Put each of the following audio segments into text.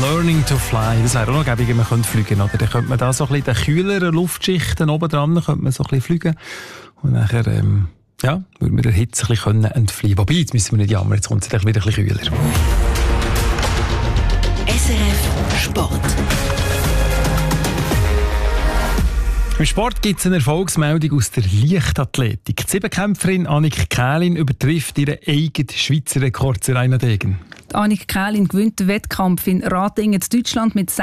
Learning to Fly. Das wäre auch noch gäbig, man könnte fliegen. Oder? Dann könnte man da so ein bisschen den kühleren Luftschichten oben dran, könnte man so ein bisschen fliegen. Und nachher, würde man der Hitze ein bisschen entfliehen. Wobei, jetzt müssen wir nicht jammern, jetzt kommt es wieder ein bisschen kühler. SRF Sport. Im Sport gibt es eine Erfolgsmeldung aus der Leichtathletik. Die Siebenkämpferin Annik Kählin übertrifft ihren eigenen Schweizer Rekord zu Rainer Degen. Annik Kählin gewinnt den Wettkampf in Ratingen in Deutschland mit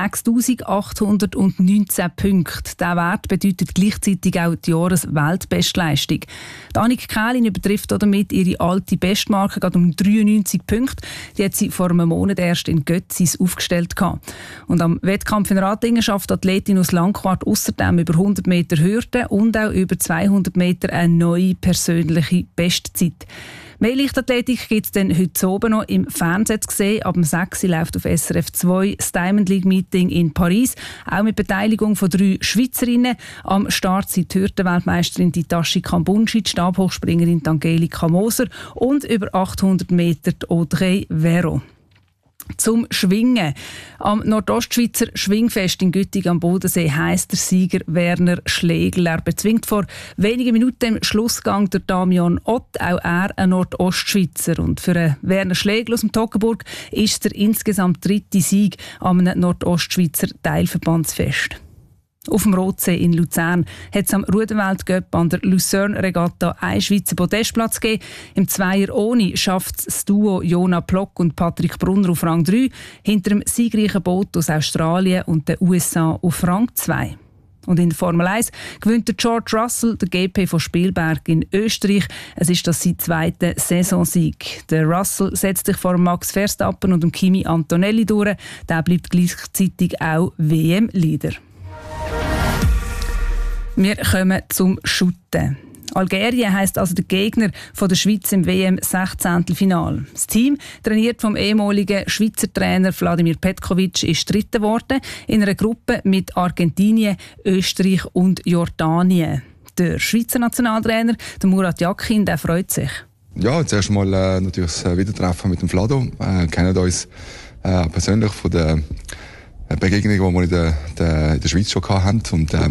6'819 Punkten. Dieser Wert bedeutet gleichzeitig auch die Jahresweltbestleistung. Annik Kählin übertrifft damit ihre alte Bestmarke gerade um 93 Punkte. Die hat sie vor einem Monat erst in Götzis aufgestellt. Und am Wettkampf in Ratingen schafft die Athletin aus Langquart außerdem über 100 Meter Hürden und auch über 200 Meter eine neue persönliche Bestzeit. Mehr Leichtathletik gibt es dann heute oben noch im Fernsehen zu sehen. Ab 6 Uhr läuft auf SRF 2 das Diamond League Meeting in Paris. Auch mit Beteiligung von 3 Schweizerinnen. Am Start sind die Hürdenweltmeisterin Hitachi Kambunji, die Stabhochspringerin Angelika Moser und über 800 Meter die Audrey Vero. Zum Schwingen. Am Nordostschweizer Schwingfest in Güttig am Bodensee heisst der Sieger Werner Schlegel. Er bezwingt vor wenigen Minuten im Schlussgang der Damian Ott, auch er ein Nordostschweizer. Und für Werner Schlegel aus dem Toggenburg ist der insgesamt 3. Sieg am Nordostschweizer Teilverbandsfest. Auf dem Rotsee in Luzern hat es am Ruderweltcup an der Lucerne-Regatta einen Schweizer Podestplatz gegeben. Im Zweier ohne schafft das Duo Jona Plock und Patrick Brunner auf Rang 3, hinter dem siegreichen Boot aus Australien und den USA auf Rang 2. Und in der Formel 1 gewinnt der George Russell der GP von Spielberg in Österreich. Es ist das sein zweiter Saisonsieg. Der Russell setzt sich vor Max Verstappen und dem Kimi Antonelli durch. Der bleibt gleichzeitig auch WM-Leader. Wir kommen zum Shooten. Algerien heisst also der Gegner von der Schweiz im WM-16-Final. Das Team, trainiert vom ehemaligen Schweizer Trainer Vladimir Petkovic, ist Dritter geworden in einer Gruppe mit Argentinien, Österreich und Jordanien. Der Schweizer Nationaltrainer, der Murat Yakin, der freut sich. Ja, zuerst mal natürlich das Wiedertreffen mit dem Vlado. Wir kennen uns persönlich von der Begegnung, die wir in der Schweiz schon hatten.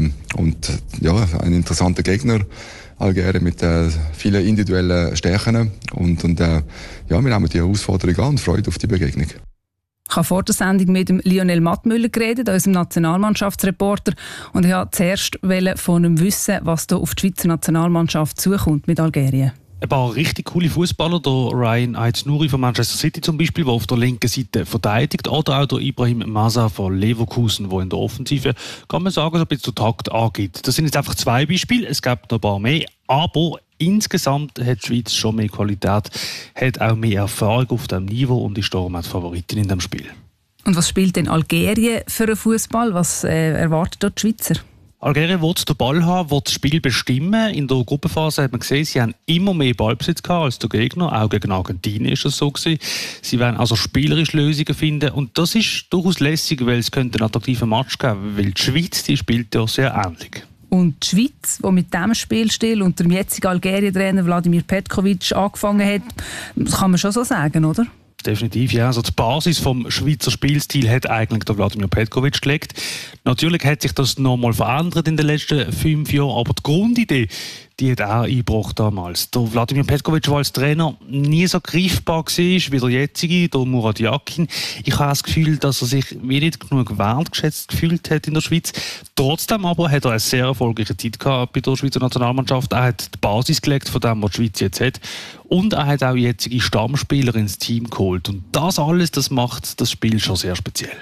Und ein interessanter Gegner, Algerien, mit vielen individuellen Stärken. Und wir nehmen die Herausforderung an und freuen auf die Begegnung. Ich habe vor der Sendung mit dem Lionel Mattmüller geredet, unserem Nationalmannschaftsreporter. Und ich wollte zuerst von ihm wissen, was da auf die Schweizer Nationalmannschaft zukommt mit Algerien. Ein paar richtig coole Fußballer, der Ryan Aït-Nouri von Manchester City zum Beispiel, der auf der linken Seite verteidigt, oder auch der Ibrahim Maza von Leverkusen, der in der Offensive, kann man sagen, so ein bisschen den Takt angibt. Das sind jetzt einfach 2 Beispiele, es gibt noch ein paar mehr, aber insgesamt hat die Schweiz schon mehr Qualität, hat auch mehr Erfahrung auf diesem Niveau und ist darum auch die Favoritin in diesem Spiel. Und was spielt denn Algerien für einen Fußball? Was erwartet dort die Schweizer? Algerien will den Ball haben, will das Spiel bestimmen. In der Gruppenphase hat man gesehen, sie haben immer mehr Ballbesitz gehabt als der Gegner. Auch gegen Argentinien ist das so gewesen. Sie werden also spielerisch Lösungen finden. Und das ist durchaus lässig, weil es könnte einen attraktiven Match geben. Weil die Schweiz, die spielt ja sehr ähnlich. Und die Schweiz, die mit diesem Spielstil unter dem jetzigen Algerien-Trainer Vladimir Petkovic angefangen hat, das kann man schon so sagen, oder? Definitiv, ja. Also die Basis vom Schweizer Spielstil hat eigentlich der Vladimir Petkovic gelegt. Natürlich hat sich das nochmal verändert in den letzten 5 Jahren, aber die Grundidee, die hat auch eingebracht damals. Der Vladimir Petkovic, der als Trainer nie so greifbar war wie der jetzige, der Murat Yakin. Ich habe das Gefühl, dass er sich nicht genug wertgeschätzt gefühlt hat in der Schweiz. Trotzdem aber hat er eine sehr erfolgreiche Zeit gehabt bei der Schweizer Nationalmannschaft. Er hat die Basis gelegt von dem, was die Schweiz jetzt hat. Und er hat auch jetzige Stammspieler ins Team geholt. Und das alles, das macht das Spiel schon sehr speziell.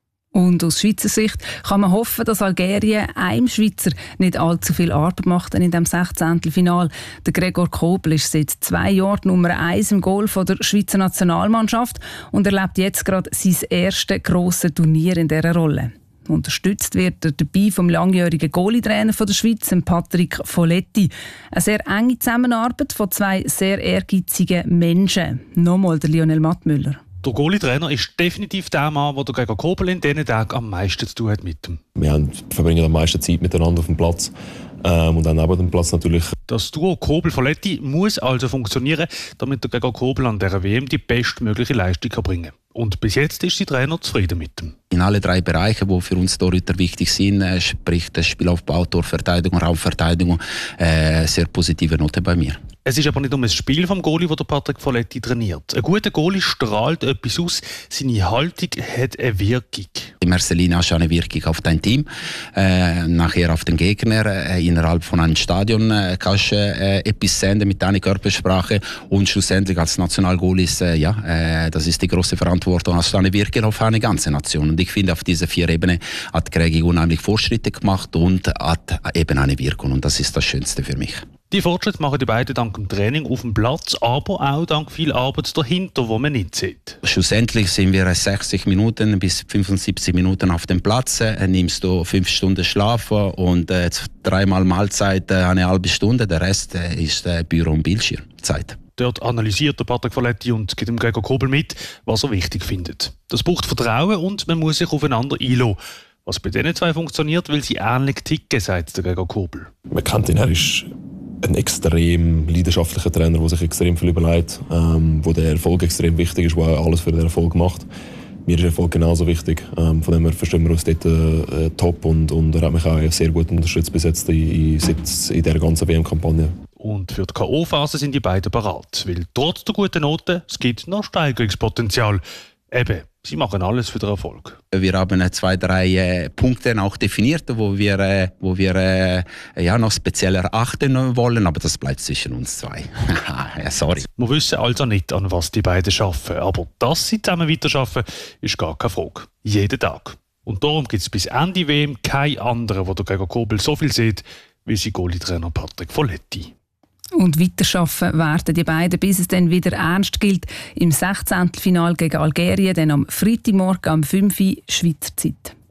Und aus Schweizer Sicht kann man hoffen, dass Algerien einem Schweizer nicht allzu viel Arbeit macht in dem 16. Final. Der Gregor Kobel ist seit 2 Jahren Nummer 1 im Goal von der Schweizer Nationalmannschaft und erlebt jetzt gerade sein erstes grosses Turnier in dieser Rolle. Unterstützt wird er dabei vom langjährigen Goalie-Trainer der Schweiz, Patrick Folletti. Eine sehr enge Zusammenarbeit von 2 sehr ehrgeizigen Menschen. Nochmal der Lionel Mattmüller. Der Goalie-Trainer ist definitiv der Mann, der Gregor Kobel in diesen Tagen am meisten zu tun hat mit ihm. Wir verbringen am meisten Zeit miteinander auf dem Platz und dann neben dem Platz natürlich. Das Duo Kobel-Folletti muss also funktionieren, damit der Gregor Kobel an dieser WM die bestmögliche Leistung bringen kann. Und bis jetzt ist der Trainer zufrieden mit ihm. In alle 3 Bereiche, die für uns Torhüter wichtig sind, sprich das Spielaufbau, Torverteidigung, Raumverteidigung, sehr positive Note bei mir. Es ist aber nicht um das Spiel vom Goalie, das Patrick Folletti trainiert. Ein guter Goalie strahlt etwas aus, seine Haltung hat eine Wirkung. In erster Linie hast du eine Wirkung auf dein Team, nachher auf den Gegner. Innerhalb von einem Stadion kannst du etwas senden mit deiner Körpersprache und schlussendlich als Nationalgoalie ist, das ist die große Verantwortung, hast du eine Wirkung auf eine ganze Nation. Und ich finde, auf dieser 4 Ebenen hat Gregi unheimlich Fortschritte gemacht und hat eben eine Wirkung. Und das ist das Schönste für mich. Die Fortschritte machen die beiden dank dem Training auf dem Platz, aber auch dank viel Arbeit dahinter, die man nicht sieht. Schlussendlich sind wir 60 Minuten bis 75 Minuten auf dem Platz. Nimmst du 5 Stunden Schlaf und 3-mal Mahlzeit eine halbe Stunde. Der Rest ist Büro- und Bildschirmzeit. Dort analysiert der Patrick Folletti und gibt dem Gregor Kobel mit, was er wichtig findet. Das braucht Vertrauen und man muss sich aufeinander einlassen. Was bei diesen 2 funktioniert, weil sie ähnlich ticken, sagt der Gregor Kobel. Man kennt ihn, er ist ein extrem leidenschaftlicher Trainer, der sich extrem viel überlegt, wo der Erfolg extrem wichtig ist, der alles für den Erfolg macht. Mir ist Erfolg genauso wichtig. Von dem her verstehen wir uns dort top und er hat mich auch sehr gut unterstützt bis jetzt in dieser ganzen WM-Kampagne. Und für die K.O.-Phase sind die beiden bereit, weil trotz der guten Noten es gibt noch Steigerungspotenzial. Eben, sie machen alles für den Erfolg. Wir haben 2, 3 Punkte auch definiert, wo wir noch speziell erachten wollen, aber das bleibt zwischen uns 2. Sorry. Wir wissen also nicht, an was die beiden arbeiten, aber dass sie zusammen weiterarbeiten, ist gar keine Frage. Jeden Tag. Und darum gibt es bis Ende WM keinen anderen, der Gregor Kobel so viel sieht, wie sein Goalie-Trainer Patrick Folletti. Und weiterarbeiten werden die beiden, bis es dann wieder ernst gilt. Im 16. Finale gegen Algerien, dann am Freitagmorgen um 5 Uhr Schweizer Zeit.